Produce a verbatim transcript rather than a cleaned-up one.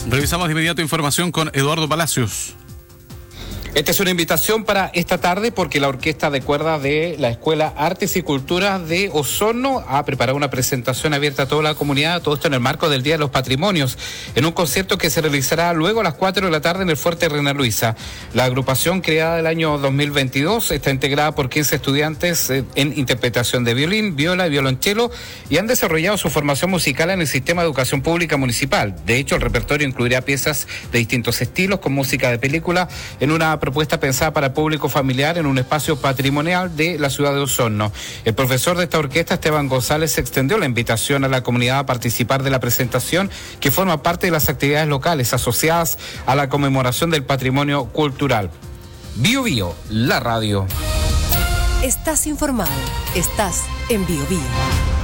Revisamos de inmediato información con Eduardo Palacios. Esta es una invitación para esta tarde porque la Orquesta de Cuerdas de la Escuela Artes y Culturas de Osorno ha preparado una presentación abierta a toda la comunidad, todo esto en el marco del Día de los Patrimonios, en un concierto que se realizará luego a las cuatro de la tarde en el Fuerte Reina Luisa. La agrupación, creada el año dos mil veintidós, está integrada por quince estudiantes en interpretación de violín, viola y violonchelo y han desarrollado su formación musical en el sistema de educación pública municipal. De hecho, el repertorio incluirá piezas de distintos estilos con música de película en una propuesta pensada para el público familiar en un espacio patrimonial de la ciudad de Osorno. El profesor de esta orquesta, Esteban González, extendió la invitación a la comunidad a participar de la presentación, que forma parte de las actividades locales asociadas a la conmemoración del patrimonio cultural. Bio Bio, la radio. Estás informado, estás en Bio Bio.